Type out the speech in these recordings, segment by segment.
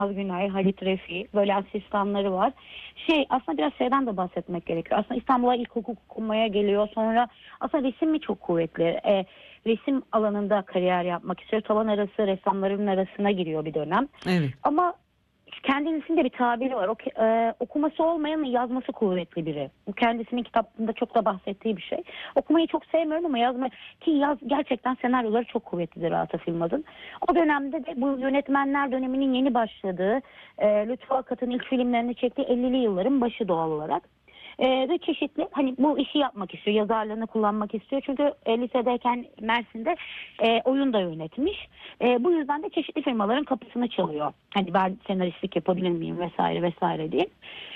Günay, Halit Refi, böyle asistanları var. Aslında biraz şeyden de bahsetmek gerekiyor. Aslında İstanbul'a ilkokul okumaya geliyor. Sonra aslında resmi çok kuvvetli. Resim alanında kariyer yapmak istiyor. Tavan arası ressamların arasına giriyor bir dönem. Evet. Ama kendisinin de bir tabiri var. Okuması olmayan yazması kuvvetli biri. Bu kendisinin kitabında çok da bahsettiği bir şey. Okumayı çok sevmiyorum ama gerçekten senaryoları çok kuvvetlidir Atıf Yılmaz'ın. O dönemde de bu yönetmenler döneminin yeni başladığı, Lütfü Akat'ın ilk filmlerini çektiği 50'li yılların başı doğal olarak. Ve çeşitli bu işi yapmak istiyor, yazarlığını kullanmak istiyor. Çünkü lisedeyken Mersin'de oyun da yönetmiş. Bu yüzden de çeşitli firmaların kapısını çalıyor. Hani ben senaristlik yapabilir miyim vesaire vesaire diye.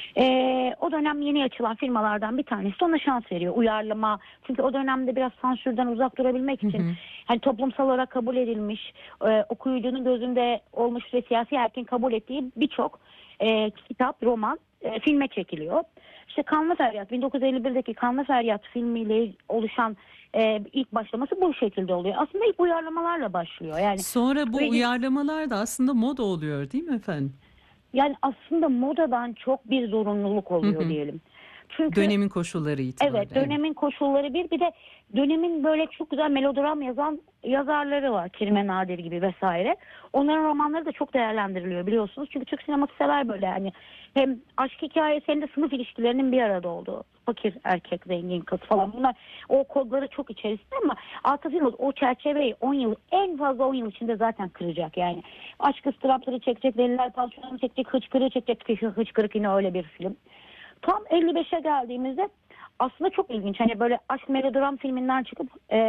O dönem yeni açılan firmalardan bir tanesi ona şans veriyor. Uyarlama, çünkü o dönemde biraz sansürden uzak durabilmek için hani toplumsal olarak kabul edilmiş, okuyucunun gözünde olmuş ve siyasi erkin kabul ettiği birçok kitap, roman filme çekiliyor. İşte Kanlı Feryat, 1951'deki Kanlı Feryat filmiyle oluşan ilk başlaması bu şekilde oluyor. Aslında ilk uyarlamalarla başlıyor. Yani Sonra bu uyarlamalar da aslında moda oluyor değil mi efendim? Yani aslında modadan çok bir zorunluluk oluyor diyelim. Çünkü dönemin koşulları itibariyle. Evet, dönemin koşulları bir de dönemin böyle çok güzel melodram yazan yazarları var. Kerime Nadir gibi vesaire. Onların romanları da çok değerlendiriliyor biliyorsunuz. Çünkü Türk sineması sever böyle yani. Hem aşk hikayesi hem de sınıf ilişkilerinin bir arada olduğu. Fakir erkek, zengin kız falan. Bunlar o kodları çok içerisinde ama Atıf Yılmaz o çerçeveyi 10 yıl, en fazla 10 yıl içinde zaten kıracak yani. Aşk ıstırapları çekecek, deliler pansiyonu çekecek, hıçkırığı çekecek. Hıçkırık yine öyle bir film. Tam 55'e geldiğimizde aslında çok ilginç. Hani böyle aşk melodram filminden çıkıp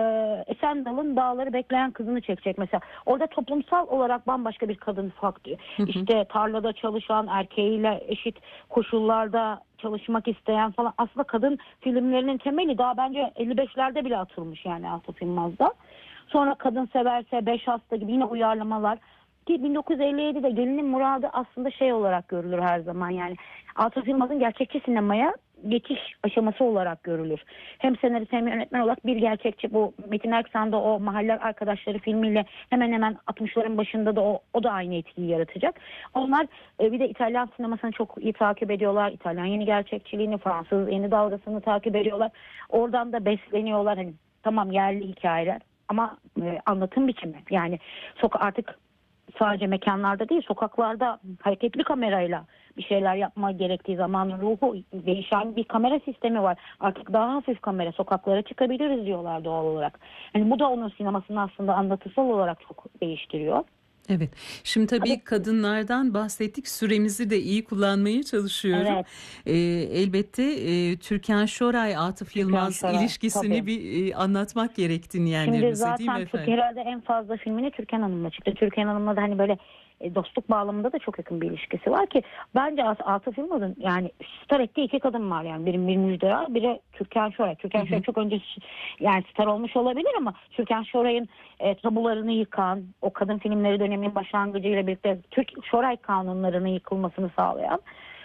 Esendal'ın Dağları Bekleyen Kızını çekecek mesela. Orada toplumsal olarak bambaşka bir kadın faktörü. İşte tarlada çalışan, erkeğiyle eşit koşullarda çalışmak isteyen falan. Aslında kadın filmlerinin temeli daha bence 55'lerde bile atılmış yani Atıf Yılmaz'da. Sonra Kadın Severse, Beş Hasta gibi yine uyarlamalar. Ki 1957'de Gelinin Muradı aslında olarak görülür her zaman yani. Atıf Yılmaz'ın gerçekçi sinemaya geçiş aşaması olarak görülür. Hem senarist hem yönetmen olarak bir gerçekçi, bu Metin Erksan'da o Mahaller Arkadaşları filmiyle hemen hemen 60'ların başında da o da aynı etkiyi yaratacak. Onlar bir de İtalyan sinemasını çok iyi takip ediyorlar. İtalyan yeni gerçekçiliğini, Fransız yeni dalgasını takip ediyorlar. Oradan da besleniyorlar. Hani tamam yerli hikayeler ama anlatım biçimi yani artık sadece mekanlarda değil, sokaklarda hareketli kamerayla bir şeyler yapma gerektiği zaman ruhu değişen bir kamera sistemi var. Artık daha hafif kamera, sokaklara çıkabiliriz diyorlar doğal olarak. Yani bu da onun sinemasını aslında anlatısal olarak çok değiştiriyor. Evet. Şimdi tabii kadınlardan bahsettik. Süremizi de iyi kullanmaya çalışıyorum. Evet. Elbette Türkan Şoray, Atıf Yılmaz ilişkisini tabii. bir anlatmak gerek dinleyenlerimize, Şimdi değil mi zaten efendim? herhalde en fazla filmini Türkan Hanım'la çıktı. Türkan Hanım'la da hani böyle dostluk bağlamında da çok yakın bir ilişkisi var ki bence Atıf Yılmaz'ın yani star ettiği iki kadın var yani. Biri Müjde Ar, biri Türkan Şoray. Türkan Şoray çok önce yani star olmuş olabilir ama Türkan Şoray'ın tabularını yıkan, o kadın filmleri döneminin başlangıcıyla birlikte Türk Şoray kanunlarının yıkılmasını sağlayan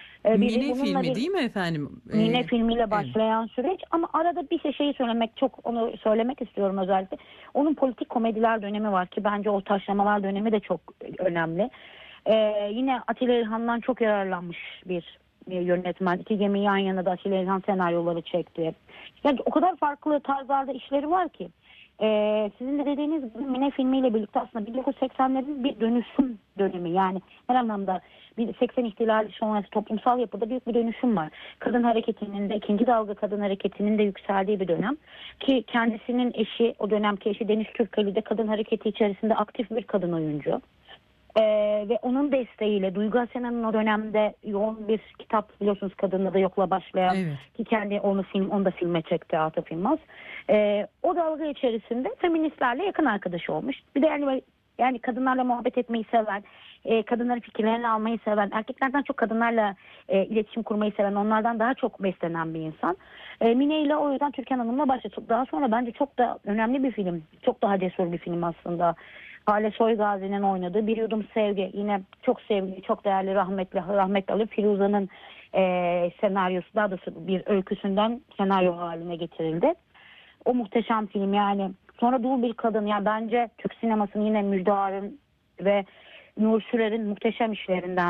Mine filmi değil mi efendim? Mine filmiyle başlayan süreç ama arada bir şeyi onu söylemek istiyorum özellikle. Onun politik komediler dönemi var ki bence o taşlamalar dönemi de çok önemli. Yine Atilla İlhan'dan çok yararlanmış bir yönetmen. İki Gemi Yan Yana da Atilla İlhan senaryoları çekti. Yani o kadar farklı tarzlarda işleri var ki. Sizin de dediğiniz gibi Mine filmiyle birlikte aslında 1980'lerin bir dönüşüm dönemi yani her anlamda 80 ihtilali sonrası toplumsal yapıda büyük bir dönüşüm var. Kadın hareketinin de ikinci dalga kadın hareketinin de yükseldiği bir dönem ki kendisinin eşi o dönemki eşi Deniz Türkali de kadın hareketi içerisinde aktif bir kadın oyuncu. Ve onun desteğiyle Duygu Asena'nın o dönemde yoğun bir kitap biliyorsunuz Kadınla da Yokla başlayan ki kendi onu da filme çekti Atıf Yılmaz. O dalga içerisinde feministlerle yakın arkadaşı olmuş. Bir de yani kadınlarla muhabbet etmeyi seven, kadınların fikirlerini almayı seven, erkeklerden çok kadınlarla iletişim kurmayı seven, onlardan daha çok beslenen bir insan. Mine ile o yüzden Türkan Hanım'la başladı. Daha sonra bence çok da önemli bir film. Çok daha cesur bir film aslında. Hale Soygazi'nin oynadığı Bir Yudum Sevgi. Yine çok sevgili, çok değerli rahmetli Ali Firuza'nın senaryosu, daha doğrusu bir öyküsünden senaryo haline getirildi. O muhteşem film yani. Sonra Dul Bir Kadın yani bence Türk sinemasının yine Müjde Ar'ın ve Nur Sürer'in muhteşem işlerinden